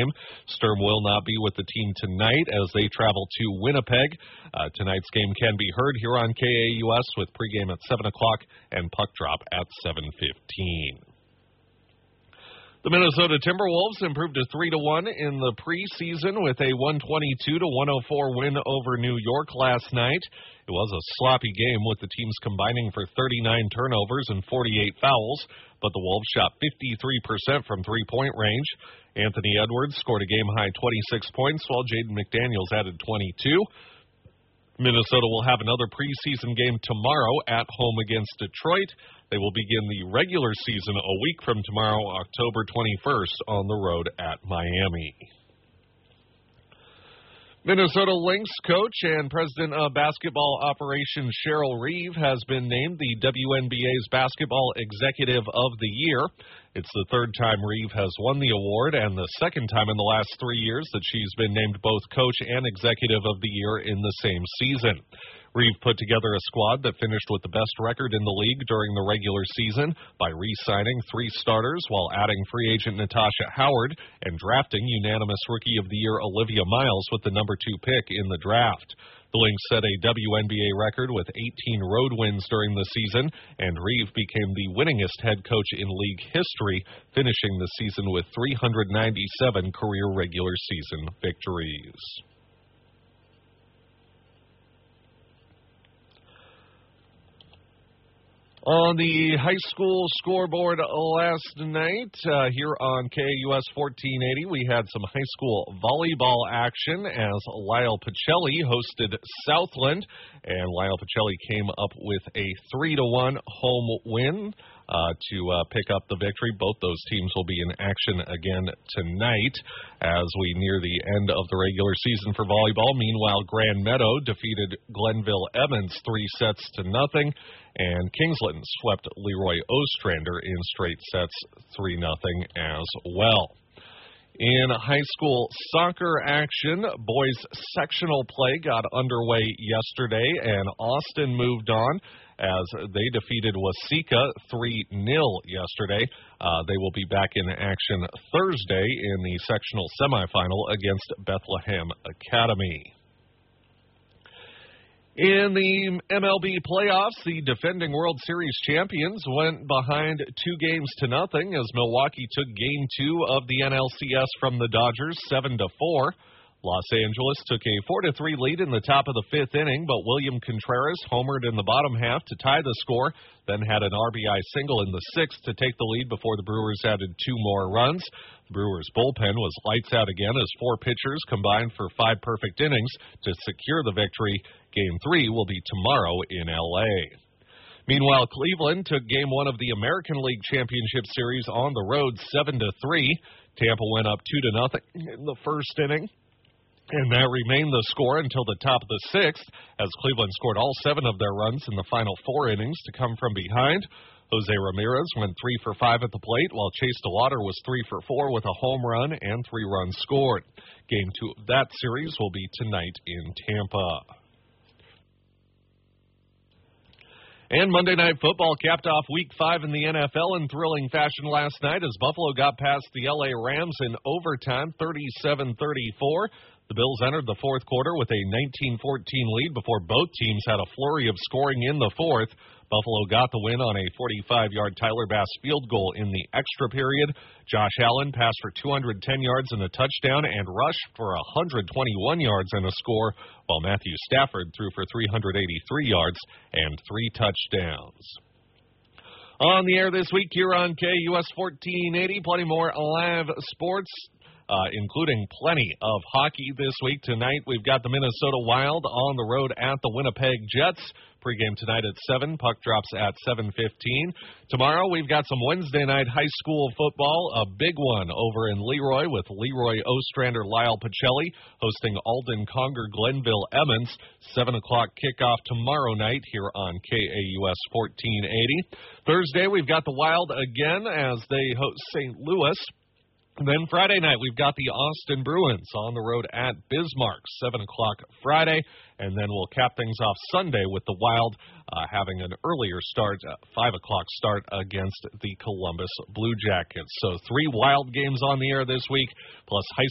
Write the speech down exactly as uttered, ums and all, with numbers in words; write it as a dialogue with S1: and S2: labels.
S1: game. Sturm will not be with the team tonight as they travel to Winnipeg. Uh, tonight's game can be heard here on K A U S with pregame at seven o'clock and puck drop at seven fifteen. The Minnesota Timberwolves improved to three to one in the preseason with a one twenty-two to one oh four win over New York last night. It was a sloppy game with the teams combining for thirty-nine turnovers and forty-eight fouls, but the Wolves shot fifty-three percent from three-point range. Anthony Edwards scored a game-high twenty-six points, while Jaden McDaniels added twenty-two. Minnesota will have another preseason game tomorrow at home against Detroit. They will begin the regular season a week from tomorrow, October twenty-first, on the road at Miami. Minnesota Lynx coach and president of basketball operations Cheryl Reeve has been named the W N B A's Basketball Executive of the Year. It's the third time Reeve has won the award and the second time in the last three years that she's been named both coach and executive of the year in the same season. Reeve put together a squad that finished with the best record in the league during the regular season by re-signing three starters while adding free agent Natasha Howard and drafting unanimous Rookie of the Year Olivia Miles with the number two pick in the draft. The Lynx set a W N B A record with eighteen road wins during the season, and Reeve became the winningest head coach in league history, finishing the season with three hundred ninety-seven career regular season victories. On the high school scoreboard last night, uh, here on K A U S fourteen eighty, we had some high school volleyball action as Lyle Pacelli hosted Southland, and Lyle Pacelli came up with a three to one home win uh, to uh, pick up the victory. Both those teams will be in action again tonight as we near the end of the regular season for volleyball. Meanwhile, Grand Meadow defeated Glenville Evans three sets to nothing. And Kingsland swept Leroy Ostrander in straight sets three nothing as well. In high school soccer action, boys sectional play got underway yesterday, and Austin moved on as they defeated Waseca three nil yesterday. Uh, they will be back in action Thursday in the sectional semifinal against Bethlehem Academy. In the M L B playoffs, the defending World Series champions went behind two games to nothing as Milwaukee took game two of the N L C S from the Dodgers, seven to four. Los Angeles took a four to three lead in the top of the fifth inning, but William Contreras homered in the bottom half to tie the score, then had an R B I single in the sixth to take the lead before the Brewers added two more runs. The Brewers' bullpen was lights out again as four pitchers combined for five perfect innings to secure the victory. Game three will be tomorrow in L A. Meanwhile, Cleveland took game one of the American League Championship Series on the road, seven to three. Tampa went up two to nothing in the first inning, and that remained the score until the top of the sixth, as Cleveland scored all seven of their runs in the final four innings to come from behind. Jose Ramirez went three for five at the plate, while Chase DeLauder was three for four with a home run and three runs scored. Game two of that series will be tonight in Tampa. And Monday Night Football capped off Week five in the N F L in thrilling fashion last night as Buffalo got past the L A Rams in overtime, thirty-seven thirty-four. The Bills entered the fourth quarter with a nineteen fourteen lead before both teams had a flurry of scoring in the fourth. Buffalo got the win on a forty-five-yard Tyler Bass field goal in the extra period. Josh Allen passed for two hundred ten yards and a touchdown and rushed for one hundred twenty-one yards and a score, while Matthew Stafford threw for three hundred eighty-three yards and three touchdowns. On the air this week here on K U S fourteen eighty, plenty more live sports, uh, including plenty of hockey this week. Tonight we've got the Minnesota Wild on the road at the Winnipeg Jets. Pregame tonight at seven. Puck drops at seven fifteen. Tomorrow we've got some Wednesday night high school football. A big one over in Leroy with Leroy Ostrander, Lyle Pacelli hosting Alden Conger, Glenville Emmons. seven o'clock kickoff tomorrow night here on K A U S fourteen eighty. Thursday we've got the Wild again as they host Saint Louis. And then Friday night, we've got the Austin Bruins on the road at Bismarck, seven o'clock Friday. And then we'll cap things off Sunday with the Wild uh, having an earlier start, uh, five o'clock start against the Columbus Blue Jackets. So three Wild games on the air this week, plus high